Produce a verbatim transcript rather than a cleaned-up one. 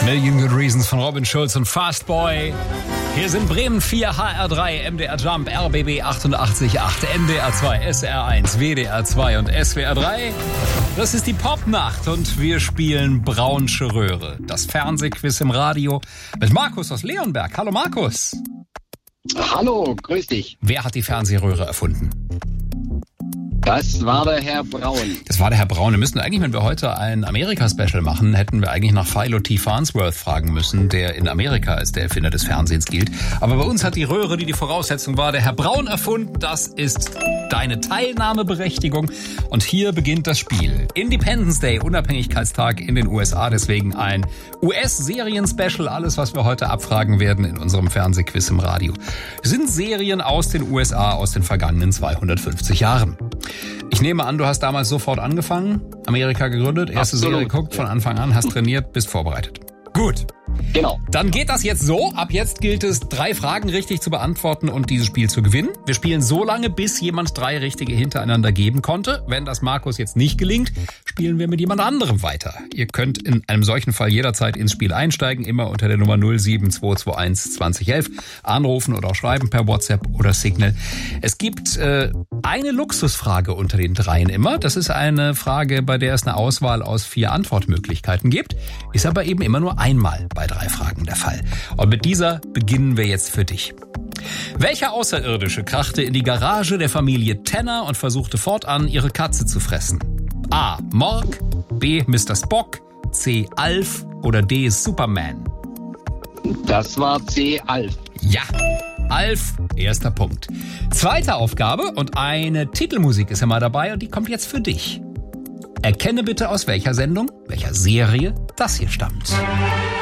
Million Good Reasons von Robin Schulz und Fastboy. Hier sind Bremen vier, H R drei, M D R Jump, R B B achtundachtzig Komma acht, N D R zwei, S R eins, W D R zwei und S W R drei. Das ist die Popnacht und wir spielen Braunsche Röhre. Das Fernsehquiz im Radio mit Markus aus Leonberg. Hallo Markus. Hallo, grüß dich. Wer hat die Fernsehröhre erfunden? Das war der Herr Braun. Das war der Herr Braun. Wir müssten eigentlich, wenn wir heute ein Amerika-Special machen, hätten wir eigentlich nach Philo T. Farnsworth fragen müssen, der in Amerika als der Erfinder des Fernsehens gilt. Aber bei uns hat die Röhre, die die Voraussetzung war, der Herr Braun erfunden. Das ist deine Teilnahmeberechtigung. Und hier beginnt das Spiel. Independence Day, Unabhängigkeitstag in den U S A. Deswegen ein U S-Serien-Special. Alles, was wir heute abfragen werden in unserem Fernsehquiz im Radio, sind Serien aus den U S A aus den vergangenen zweihundertfünfzig Jahren. Ich nehme an, du hast damals sofort angefangen, Amerika gegründet, erste Absolut. Serie geguckt, von Anfang an, hast trainiert, bist vorbereitet. Gut. Genau. Dann geht das jetzt so. Ab jetzt gilt es, drei Fragen richtig zu beantworten und dieses Spiel zu gewinnen. Wir spielen so lange, bis jemand drei richtige hintereinander geben konnte. Wenn das Markus jetzt nicht gelingt, spielen wir mit jemand anderem weiter. Ihr könnt in einem solchen Fall jederzeit ins Spiel einsteigen, immer unter der Nummer null sieben zwei zwei eins zwanzig elf, anrufen oder auch schreiben per WhatsApp oder Signal. Es gibt äh, eine Luxusfrage unter den dreien immer. Das ist eine Frage, bei der es eine Auswahl aus vier Antwortmöglichkeiten gibt, ist aber eben immer nur einmal bei drei Fragen der Fall. Und mit dieser beginnen wir jetzt für dich. Welcher Außerirdische krachte in die Garage der Familie Tanner und versuchte fortan, ihre Katze zu fressen? A. Mork, B. Mister Spock, C. Alf oder D. Superman? Das war C. Alf. Ja, Alf, erster Punkt. Zweite Aufgabe und eine Titelmusik ist ja mal dabei und die kommt jetzt für dich. Erkenne bitte, aus welcher Sendung, welcher Serie das hier stammt.